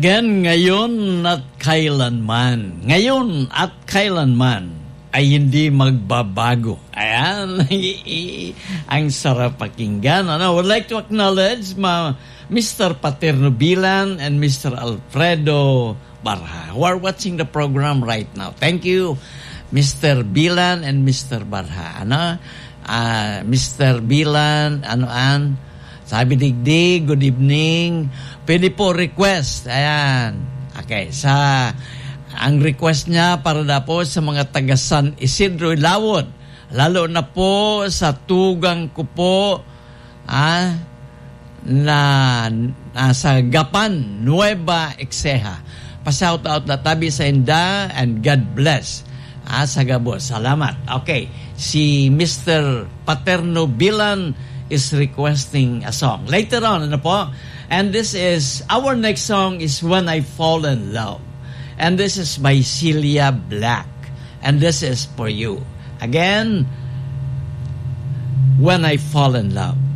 Again, ngayon at kailanman. Ngayon at kailanman ay hindi magbabago. Ayan, ang sarap pakinggan. I would like to acknowledge Mr. Paterno Bilan and Mr. Alfredo Barha, who are watching the program right now. Thank you, Mr. Bilan and Mr. Barha. Mr. Bilan, sabi digdig, good evening. Pwede po request. Ayan. Okay, ang request niya para na po sa mga taga San Isidro Ilawod. Lalo na po sa tugang ko po na nasa Gapan, Nueva Ecija. Pa-shout out na tabi sa inda and God bless. Sa Gabo. Salamat. Okay. Si Mr. Paterno Bilan is requesting a song. Later on, po? And this is, our next song is When I Fall in Love. And this is by Celia Black. And this is for you. Again, When I Fall in Love.